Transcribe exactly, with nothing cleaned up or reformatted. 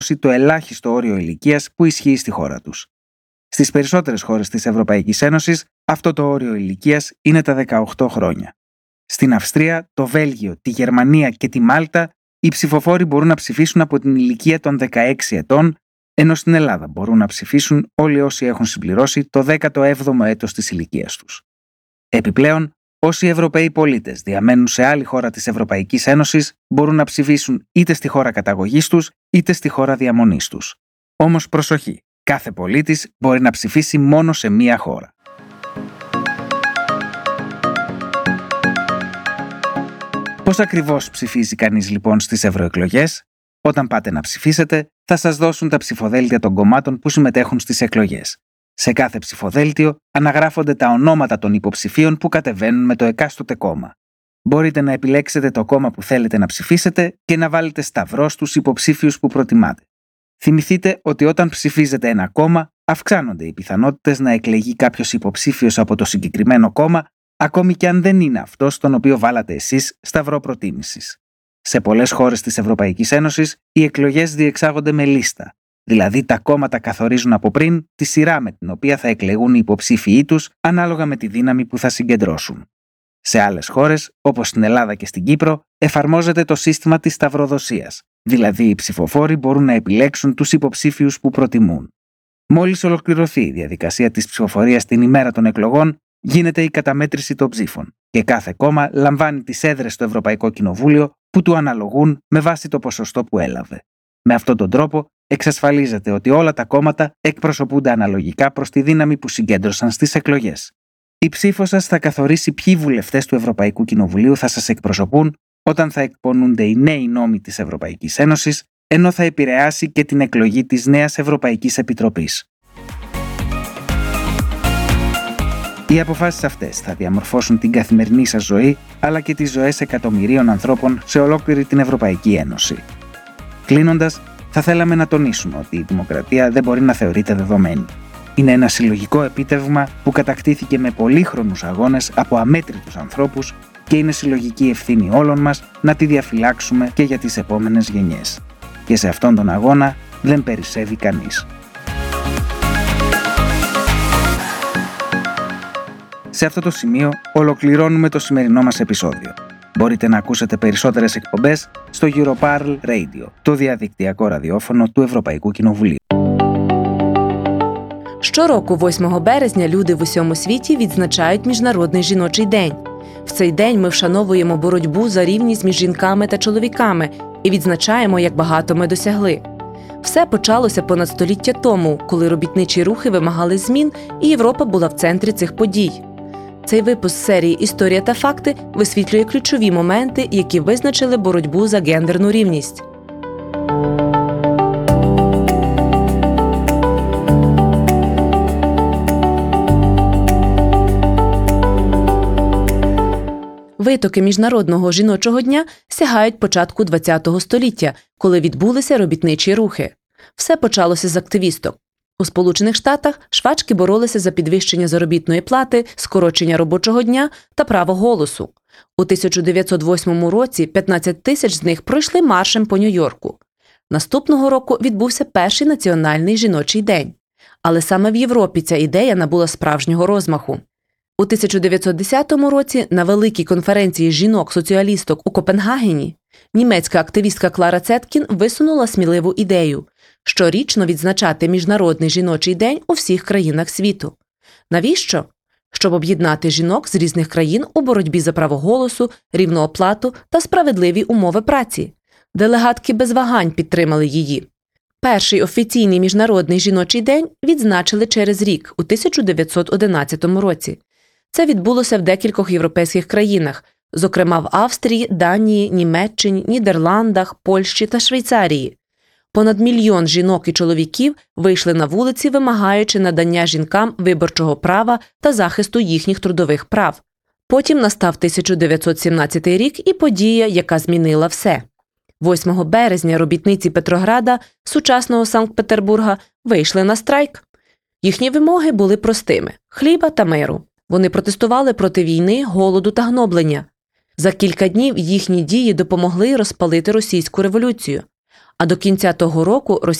το ελάχιστο όριο ηλικίας που ισχύει στη χώρα τους. Στις περισσότερες χώρες της Ευρωπαϊκής Ένωσης, αυτό το όριο ηλικίας είναι τα δεκαοκτώ χρόνια. Στην Αυστρία, το Βέλγιο, τη Γερμανία και τη Μάλτα, οι ψηφοφόροι μπορούν να ψηφίσουν από την ηλικία των δεκαέξι ετών, ενώ στην Ελλάδα μπορούν να ψηφίσουν όλοι όσοι έχουν συμπληρώσει το δέκατο έβδομο έτος της ηλικίας τους. Επιπλέον, όσοι Ευρωπαίοι πολίτες διαμένουν σε άλλη χώρα της Ευρωπαϊκής Ένωσης μπορούν να ψηφίσουν είτε στη χώρα καταγωγής τους είτε στη χώρα διαμονής τους. Όμως προσοχή, κάθε πολίτης μπορεί να ψηφίσει μόνο σε μία χώρα. Πώς ακριβώς ψηφίζει κανείς λοιπόν στις ευρωεκλογές? Όταν πάτε να ψηφίσετε, θα σας δώσουν τα ψηφοδέλτια των κομμάτων που συμμετέχουν στις εκλογές. Σε κάθε ψηφοδέλτιο αναγράφονται τα ονόματα των υποψηφίων που κατεβαίνουν με το εκάστοτε κόμμα. Μπορείτε να επιλέξετε το κόμμα που θέλετε να ψηφίσετε και να βάλετε σταυρό στους υποψήφιους που προτιμάτε. Θυμηθείτε ότι όταν ψηφίζετε ένα κόμμα, αυξάνονται οι πιθανότητες να εκλεγεί κάποιος υποψήφιος από το συγκεκριμένο κόμμα, ακόμη και αν δεν είναι αυτός τον οποίο βάλατε εσείς σταυρό προτίμησης. Σε πολλές χώρες της Ευρωπαϊκής Ένωσης, οι εκλογές διεξάγονται με λίστα. Δηλαδή, τα κόμματα καθορίζουν από πριν τη σειρά με την οποία θα εκλεγούν οι υποψήφιοι τους, ανάλογα με τη δύναμη που θα συγκεντρώσουν. Σε άλλες χώρες, όπως στην Ελλάδα και στην Κύπρο, εφαρμόζεται το σύστημα της σταυροδοσίας. Δηλαδή, οι ψηφοφόροι μπορούν να επιλέξουν τους υποψήφιους που προτιμούν. Μόλις ολοκληρωθεί η διαδικασία της ψηφοφορίας την ημέρα των εκλογών, γίνεται η καταμέτρηση των ψήφων και κάθε κόμμα λαμβάνει τις έδρες στο Ευρωπαϊκό Κοινοβούλιο που του αναλογούν με βάση το ποσοστό που έλαβε. Με αυτόν τον τρόπο, εξασφαλίζεται ότι όλα τα κόμματα εκπροσωπούνται αναλογικά προς τη δύναμη που συγκέντρωσαν στις εκλογές. Η ψήφος σας θα καθορίσει ποιοι βουλευτές του Ευρωπαϊκού Κοινοβουλίου θα σας εκπροσωπούν όταν θα εκπονούνται οι νέοι νόμοι της Ευρωπαϊκής Ένωσης, ενώ θα επηρεάσει και την εκλογή της νέας Ευρωπαϊκής Επιτροπής. Οι αποφάσεις αυτές θα διαμορφώσουν την καθημερινή σας ζωή, αλλά και τις ζωές εκατομμυρίων ανθρώπων σε ολόκληρη την Ευρωπαϊκή Ένωση. Κλείνοντας, θα θέλαμε να τονίσουμε ότι η δημοκρατία δεν μπορεί να θεωρείται δεδομένη. Είναι ένα συλλογικό επίτευγμα που κατακτήθηκε με πολύχρονους αγώνες από αμέτρητους ανθρώπους και είναι συλλογική ευθύνη όλων μας να τη διαφυλάξουμε και για τις επόμενες γενιές. Και σε αυτόν τον αγώνα δεν περισσεύει κανείς. Σε αυτό το σημείο ολοκληρώνουμε το σημερινό μας επεισόδιο. Μπορείτε να ακούσετε περισσότερες εκπομπές στο Europarl Radio, το διαδικτυακό ραδιόφωνο του Ευρωπαϊκού Κοινοβουλίου. Щороку, восьмого березня, люди в усьому світі відзначають Міжнародний жіночий день. В цей день ми вшановуємо боротьбу за рівність між жінками та чоловіками і відзначаємо, як багато ми досягли. Все почалося понад століття тому, коли робітничі рухи вимагали змін, і Європа була в центрі цих подій. Цей випуск серії «Історія та факти» висвітлює ключові моменти, які визначили боротьбу за гендерну рівність. Витоки Міжнародного жіночого дня сягають початку ХХ століття, коли відбулися робітничі рухи. Все почалося з активісток. У Сполучених Штатах швачки боролися за підвищення заробітної плати, скорочення робочого дня та право голосу. У тисяча дев'ятсот восьмому році п'ятнадцять тисяч з них пройшли маршем по Нью-Йорку. Наступного року відбувся перший національний жіночий день. Але саме в Європі ця ідея набула справжнього розмаху. У тисяча дев'ятсот десятому році на Великій конференції жінок-соціалісток у Копенгагені німецька активістка Клара Цеткін висунула сміливу ідею – щорічно відзначати Міжнародний жіночий день у всіх країнах світу. Навіщо? Щоб об'єднати жінок з різних країн у боротьбі за право голосу, рівну оплату та справедливі умови праці. Делегатки без вагань підтримали її. Перший офіційний Міжнародний жіночий день відзначили через рік, у тисяча дев'ятсот одинадцятому році. Це відбулося в декількох європейських країнах, зокрема в Австрії, Данії, Німеччині, Нідерландах, Польщі та Швейцарії. Понад мільйон жінок і чоловіків вийшли на вулиці, вимагаючи надання жінкам виборчого права та захисту їхніх трудових прав. Потім настав тисяча дев'ятсот сімнадцятий рік і подія, яка змінила все. восьмого березня робітниці Петрограда, сучасного Санкт-Петербурга, вийшли на страйк. Їхні вимоги були простими – хліба та миру. Вони протестували проти війни, голоду та гноблення. За кілька днів їхні дії допомогли розпалити російську революцію. а до кінця того року